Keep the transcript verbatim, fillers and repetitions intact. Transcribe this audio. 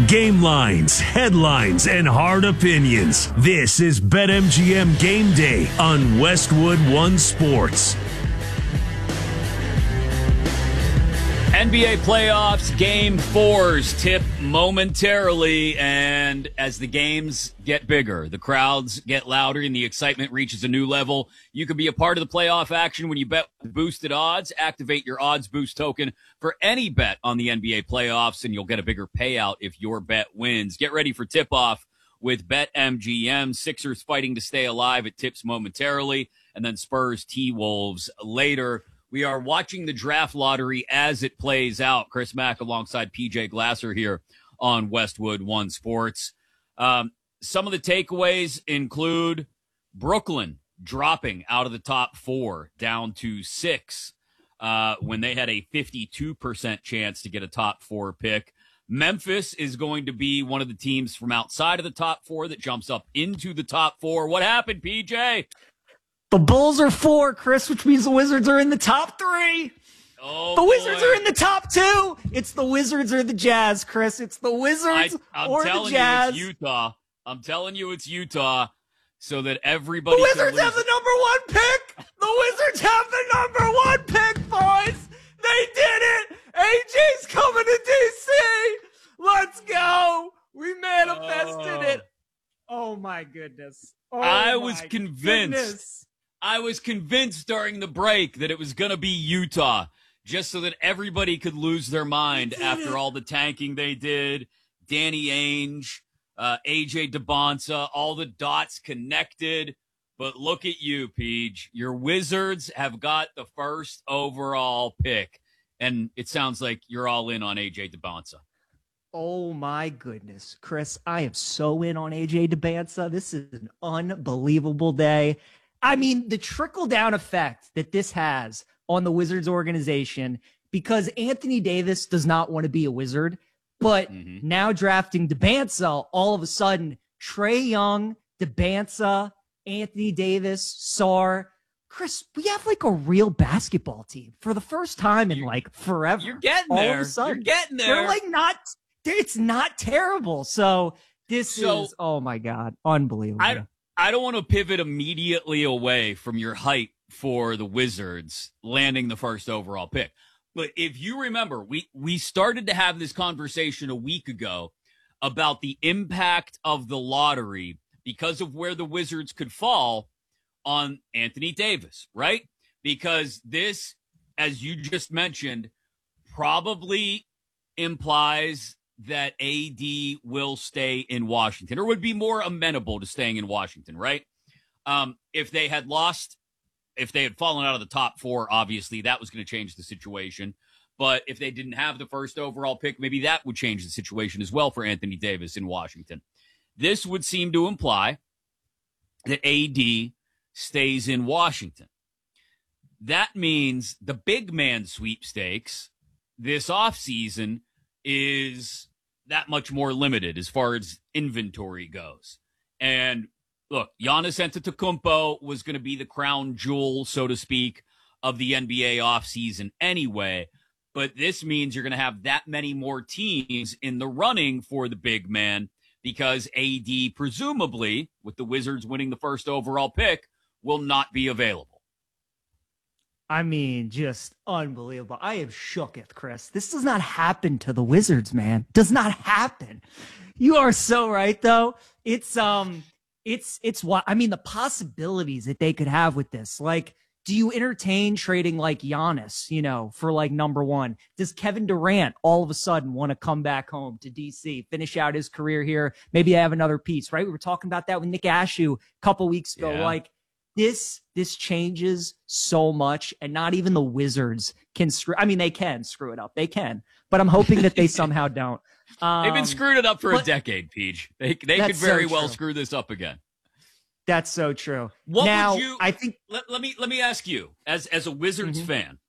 Game lines, headlines, and hard opinions. This is BetMGM Game Day on Westwood One Sports. N B A playoffs, game fours tip momentarily, and as the games get bigger, the crowds get louder, and the excitement reaches a new level, you can be a part of the playoff action when you bet with boosted odds. Activate your Odds Boost token for any bet on the N B A playoffs, and you'll get a bigger payout if your bet wins. Get ready for tip-off with BetMGM. Sixers fighting to stay alive. It tips momentarily, and then Spurs T-Wolves later. We are watching the draft lottery as it plays out. Chris Mack alongside P J Glasser here on Westwood One Sports. Um, some of the takeaways include Brooklyn dropping out of the top four down to six uh, when they had a fifty-two percent chance to get a top four pick. Memphis is going to be one of the teams from outside of the top four that jumps up into the top four. What happened, P J? The Bulls are four, Chris, which means the Wizards are in the top three. Oh, the Wizards boy. are in the top two. It's the Wizards or the Jazz, Chris. It's the Wizards I, I'm or telling the Jazz. You it's Utah. I'm telling you it's Utah so that everybody The Wizards can have the number one pick. The Wizards have the number one pick, boys. They did it. A J's coming to D C. Let's go. We manifested oh. it. Oh, my goodness. Oh, I my was convinced. Goodness. I was convinced during the break that it was going to be Utah, just so that everybody could lose their mind after all the tanking they did. Danny Ainge, uh, A J DeBonsa, all the dots connected. But look at you, Peach. Your Wizards have got the first overall pick, and it sounds like you're all in on A J DeBonsa. Oh, my goodness, Chris. I am so in on A J DeBonsa. This is an unbelievable day. I mean, the trickle-down effect that this has on the Wizards organization, because Anthony Davis does not want to be a Wizard, but mm-hmm. now drafting DeBonsa, all of a sudden, Trae Young, DeBonsa, Anthony Davis, Sarr. Chris, we have like a real basketball team for the first time in like forever. You're getting all there. Of a sudden, You're getting there. They're like not, it's not terrible. So this so, is, oh my God, unbelievable. I, I don't want to pivot immediately away from your hype for the Wizards landing the first overall pick. But if you remember, we, we started to have this conversation a week ago about the impact of the lottery because of where the Wizards could fall on Anthony Davis, right? Because this, as you just mentioned, probably implies that A D will stay in Washington or would be more amenable to staying in Washington, right? Um, if they had lost, if they had fallen out of the top four, obviously that was going to change the situation. But if they didn't have the first overall pick, maybe that would change the situation as well for Anthony Davis in Washington. This would seem to imply that A D stays in Washington. That means the big man sweepstakes this offseason is that much more limited as far as inventory goes. And look, Giannis Antetokounmpo was going to be the crown jewel, so to speak, of the N B A offseason anyway. But this means you're going to have that many more teams in the running for the big man because A D, presumably, with the Wizards winning the first overall pick, will not be available. I mean, just unbelievable. I am shooketh, Chris. This does not happen to the Wizards, man. Does not happen. You are so right, though. It's, um, it's, it's what, I mean, the possibilities that they could have with this. Like, do you entertain trading like Giannis, you know, for like number one? Does Kevin Durant all of a sudden want to come back home to D C, finish out his career here? Maybe have another piece, right? We were talking about that with Nick Ashew a couple weeks ago. Yeah. Like, This this changes so much, and not even the Wizards can screw. I mean, they can screw it up. They can, but I'm hoping that they somehow don't. Um, They've been screwing it up for a decade, Peach. They they could very so well screw this up again. That's so true. What now, would you? I think. Let, let me let me ask you, as as a Wizards mm-hmm. fan,